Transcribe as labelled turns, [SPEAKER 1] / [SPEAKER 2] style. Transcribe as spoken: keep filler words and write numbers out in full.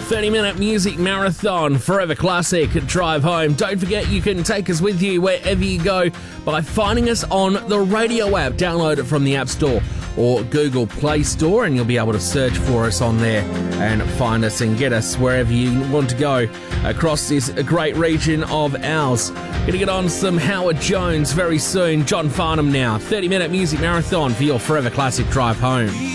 [SPEAKER 1] thirty-minute music marathon, Forever Classic Drive Home. Don't forget you can take us with you wherever you go by finding us on the radio app. Download it from the App Store or Google Play Store and you'll be able to search for us on there and find us and get us wherever you want to go across this great region of ours. Going to get on some Howard Jones very soon. John Farnham now. thirty-minute music marathon for your Forever Classic Drive Home.